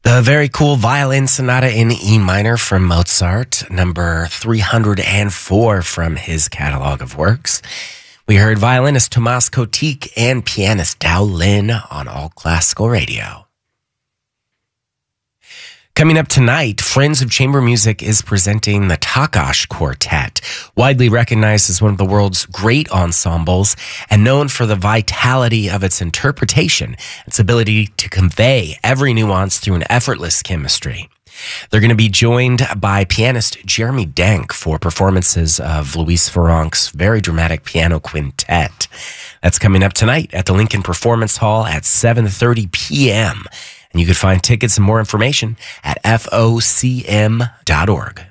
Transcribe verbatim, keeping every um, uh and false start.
The very cool violin sonata in E minor from Mozart, number three hundred four from his catalog of works. We heard violinist Tomas Kotik and pianist Dao Lin on All Classical Radio. Coming up tonight, Friends of Chamber Music is presenting the Takács Quartet, widely recognized as one of the world's great ensembles and known for the vitality of its interpretation, its ability to convey every nuance through an effortless chemistry. They're going to be joined by pianist Jeremy Denk for performances of Luis Ferronk's very dramatic piano quintet. That's coming up tonight at the Lincoln Performance Hall at seven thirty p.m. And you can find tickets and more information at F O C M dot org.